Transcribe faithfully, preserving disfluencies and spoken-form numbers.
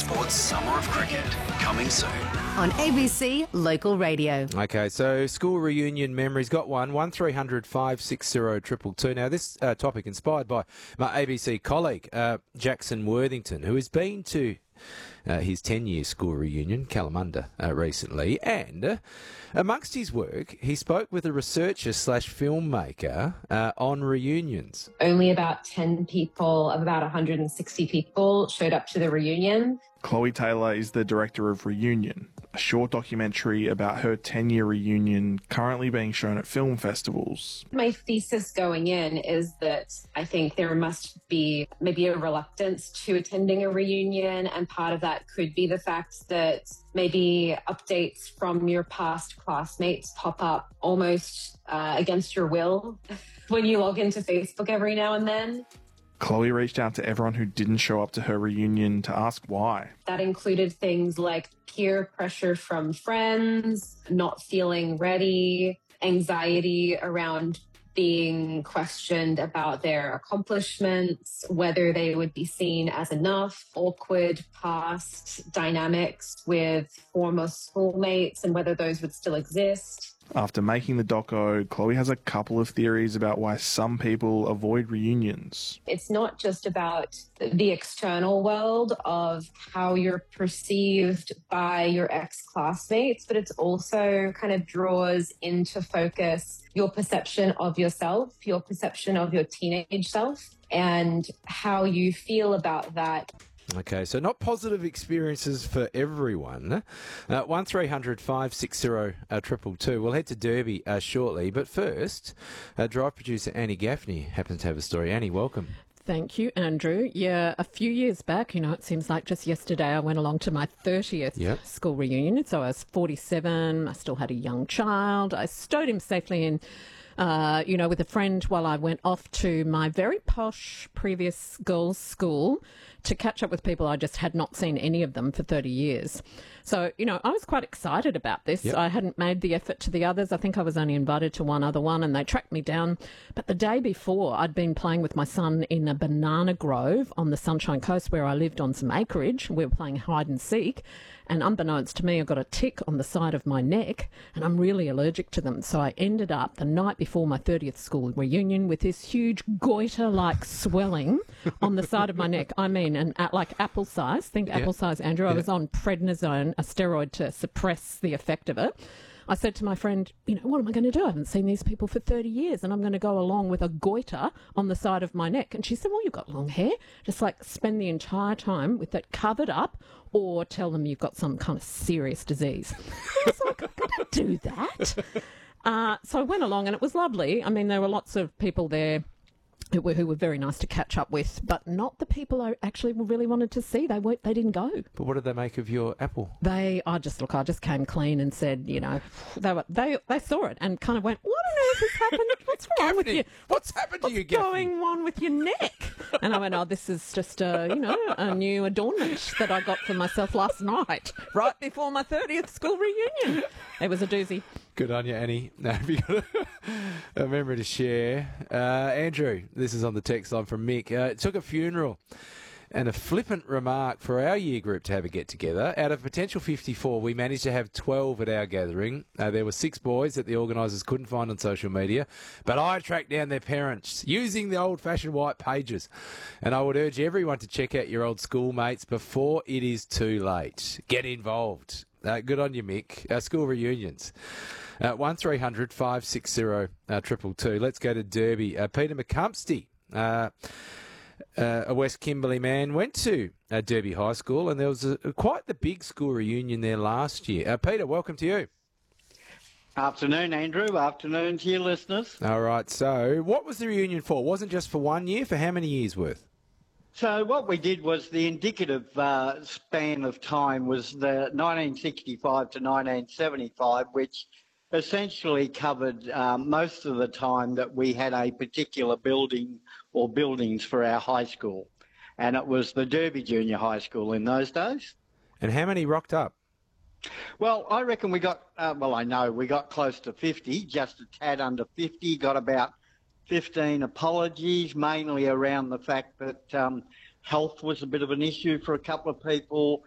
Sports Summer of Cricket, coming soon. On A B C Local Radio. Okay, so school reunion memories. Got one, one three hundred five six zero two two two. Now, this uh, topic inspired by my A B C colleague, uh, Jackson Worthington, who has been to uh, his ten-year school reunion, Kalamunda, uh, recently. And uh, amongst his work, he spoke with a researcher slash filmmaker uh, on reunions. Only about ten people of about one hundred sixty people showed up to the reunion. Chloe Taylor is the director of Reunion, a short documentary about her ten-year reunion currently being shown at film festivals. My thesis going in is that I think there must be maybe a reluctance to attending a reunion, and part of that could be the fact that maybe updates from your past classmates pop up almost uh, against your will when you log into Facebook every now and then. Chloe reached out to everyone who didn't show up to her reunion to ask why. That included things like peer pressure from friends, not feeling ready, anxiety around being questioned about their accomplishments, whether they would be seen as enough, awkward past dynamics with former schoolmates and whether those would still exist. After making the doco, Chloe has a couple of theories about why some people avoid reunions. It's not just about the external world of how you're perceived by your ex-classmates, but it's also kind of draws into focus your perception of yourself, your perception of your teenage self, and how you feel about that. Okay, so not positive experiences for everyone. Uh, one three hundred five six zero two two two. We'll head to Derby uh, shortly, but first, uh, drive producer Annie Gaffney happens to have a story. Annie, welcome. Thank you, Andrew. Yeah, a few years back, you know, it seems like just yesterday I went along to my thirtieth yep. school reunion. So I was forty-seven, I still had a young child. I stowed him safely in, uh, you know, with a friend while I went off to my very posh previous girls' school to catch up with people. I just had not seen any of them for thirty years. So, you know, I was quite excited about this. Yep. I hadn't made the effort to the others. I think I was only invited to one other one and they tracked me down. But the day before, I'd been playing with my son in a banana grove on the Sunshine Coast where I lived on some acreage. We were playing hide and seek. And unbeknownst to me, I got a tick on the side of my neck and I'm really allergic to them. So I ended up the night before my thirtieth school reunion with this huge goiter-like swelling on the side of my neck. I mean, and at like apple size. Think Yeah. apple size, Andrew. Yeah. I was on prednisone, a steroid to suppress the effect of it. I said to my friend, you know, what am I going to do? I haven't seen these people for thirty years and I'm going to go along with a goiter on the side of my neck. And she said, well, you've got long hair. Just like spend the entire time with it covered up or tell them you've got some kind of serious disease. I was like, I'm going to do that. Uh, so I went along and it was lovely. I mean, there were lots of people there who were, who were very nice to catch up with, but not the people I actually really wanted to see. They weren't, they didn't go. But what did they make of your apple? They, I just, look, I just came clean and said, you know, they were, they they saw it and kind of went, what on earth has happened? What's wrong with you? What's happened to What's you, Gaffney? going on with your neck? And I went, oh, this is just a, you know, a new adornment that I got for myself last night, right before my thirtieth school reunion. It was a doozy. Good on you, Annie. Now, have you got a, a memory to share? Uh, Andrew, this is on the text line from Mick. Uh, it took a funeral and a flippant remark for our year group to have a get-together. Out of potential fifty-four, we managed to have twelve at our gathering. Uh, there were six boys that the organisers couldn't find on social media, but I tracked down their parents using the old-fashioned white pages. And I would urge everyone to check out your old schoolmates before it is too late. Get involved. Uh, good on you, Mick. Uh, school reunions. Uh, one three hundred five six zero two two two. Let's go to Derby. Uh, Peter McCumpsty, uh, uh, a West Kimberley man, went to uh, Derby High School, and there was a, quite the big school reunion there last year. Uh, Peter, welcome to you. Afternoon, Andrew. Afternoon to your listeners. All right. So, what was the reunion for? It wasn't just for one year. For how many years worth? So what we did was the indicative uh, span of time was the nineteen sixty-five to nineteen seventy-five, which essentially covered um, most of the time that we had a particular building or buildings for our high school. And it was the Derby Junior High School in those days. And how many rocked up? Well, I reckon we got, uh, well, I know we got close to fifty, just a tad under fifty, got about fifteen apologies, mainly around the fact that um, health was a bit of an issue for a couple of people.